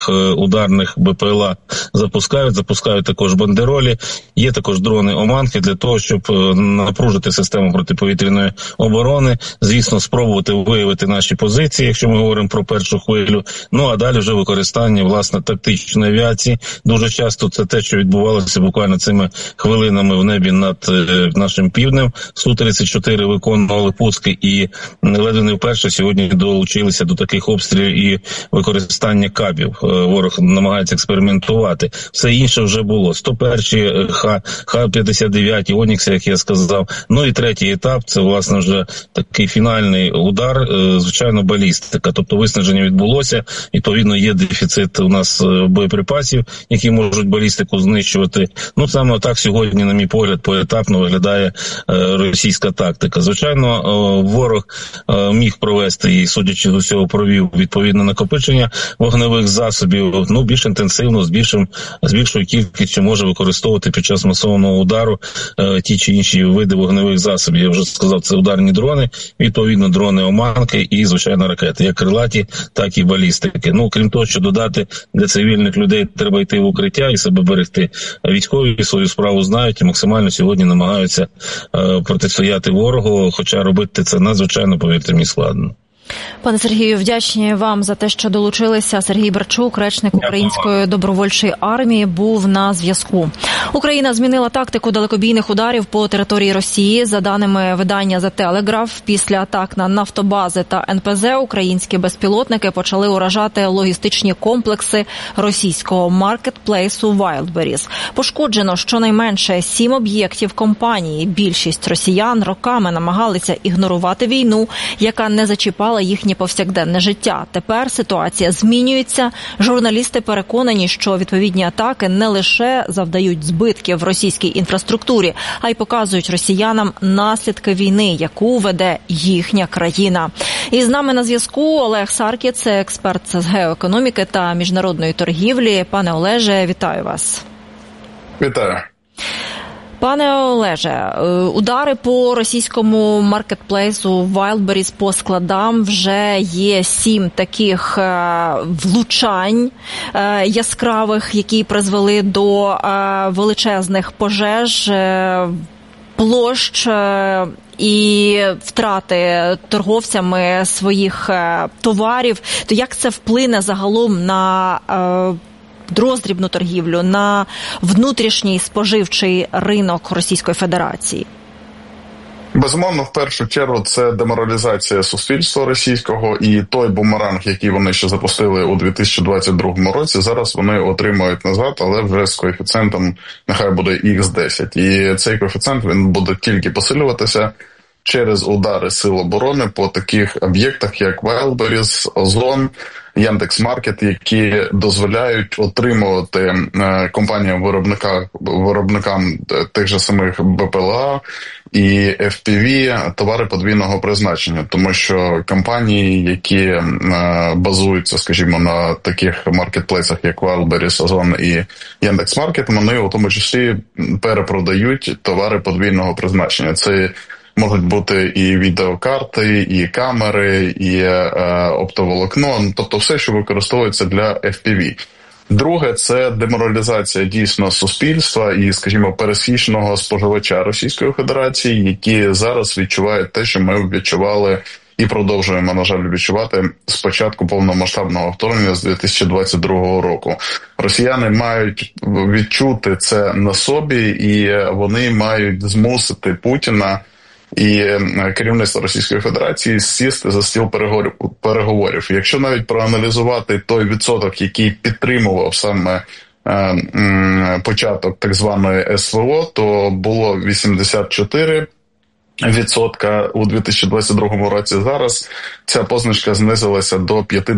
ударних БПЛА запускають також бандеролі, є також дрони-оманки для того, щоб напружити систему протиповітряної оборони, звісно, спробувати виявити наші позиції, якщо ми говоримо про першу хвилю, ну а далі вже використання, власне, тактичної авіації. Дуже часто це те, що відбувалося буквально цими хвилинами в небі над нашим півднем. Су-34 виконували пуски і ледве не вперше сьогодні долучилися до таких обстрілів і використання кабів. Ворог намагається експериментувати. Все інше вже було. 101-й, Х-59, Онікси, як я сказав. Ну і третій етап, це, власне, вже такий фінальний удар, звичайно, балістика. Тобто виснаження відбулося, відповідно, є дефіцит у нас боєприпасів, які можуть балістику знищувати. Ну, саме так сьогодні, на мій погляд, поетапно виглядає російська тактика. Звичайно, ворог міг провести і, судячи з усього, провів відповідне накопичення вогневих засобів, ну, більш інтенсивно, з більшою кількістю може використовувати під час масованого удару ті чи інші види вогневих засобів. Я вже сказав, це ударні дрони, відповідно, дрони-оманки і, звичайно, ракети, як крилаті, так і балістики. Ну, крім того, що додати, для цивільних людей треба йти в укриття і себе берегти. Військові свою справу знають і максимально сьогодні намагаються протистояти ворогу, хоча робити це надзвичайно, повірте мені, складно. Пане Сергію, вдячні вам за те, що долучилися. Сергій Барчук, речник Української добровольчої армії, був на зв'язку. Україна змінила тактику далекобійних ударів по території Росії. За даними видання The Telegraph, після атак на нафтобази та НПЗ українські безпілотники почали уражати логістичні комплекси російського маркетплейсу Wildberries. Пошкоджено щонайменше 7 об'єктів компанії. Більшість росіян роками намагалися ігнорувати війну, яка не зачіпала їхнє повсякденне життя. Тепер ситуація змінюється. Журналісти переконані, що відповідні атаки не лише завдають збитків російській інфраструктурі, а й показують росіянам наслідки війни, яку веде їхня країна. І з нами на зв'язку Олег Саркіт, це експерт з геоекономіки та міжнародної торгівлі. Пане Олеже, вітаю вас. Вітаю. Пане Олеже, удари по російському маркетплейсу Wildberries по складам, вже є 7 таких влучань яскравих, які призвели до величезних пожеж, площ і втрати торговцями своїх товарів. То як це вплине загалом на роздрібну торгівлю, на внутрішній споживчий ринок Російської Федерації? Безумовно, в першу чергу, це деморалізація суспільства російського, і той бумеранг, який вони ще запустили у 2022 році, зараз вони отримують назад, але вже з коефіцієнтом, нехай буде Х10. І цей коефіцієнт, він буде тільки посилюватися через удари Сил оборони по таких об'єктах, як Wildberries, Озон, Яндекс.Маркет, які дозволяють отримувати компаніям-виробникам тих же самих БПЛА і FPV товари подвійного призначення. Тому що компанії, які базуються, скажімо, на таких маркетплейсах, як Wildberries, Озон і Яндекс.Маркет, вони у тому числі перепродають товари подвійного призначення. Це можуть бути і відеокарти, і камери, і оптоволокно, тобто все, що використовується для FPV. Друге, це деморалізація дійсно суспільства і, скажімо, пересічного споживача Російської Федерації, які зараз відчувають те, що ми відчували і продовжуємо, на жаль, відчувати з початку повномасштабного вторгнення з 2022 року. Росіяни мають відчути це на собі, і вони мають змусити Путіна і керівництво Російської Федерації сісти за стіл переговорів. Якщо навіть проаналізувати той відсоток, який підтримував саме початок так званої СВО, то було 84% у 2022 році. Зараз ця позначка знизилася до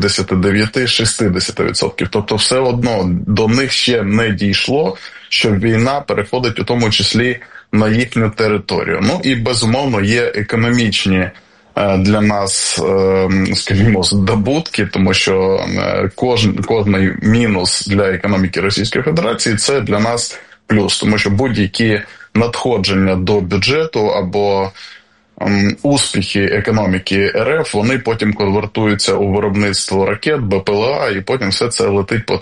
59-60%. Тобто все одно до них ще не дійшло, що війна переходить у тому числі на їхню територію. Ну і, безумовно, є економічні для нас, скажімо, здобутки, тому що кожний мінус для економіки Російської Федерації – це для нас плюс, тому що будь-які надходження до бюджету або успіхи економіки РФ, вони потім конвертуються у виробництво ракет, БПЛА, і потім все це летить по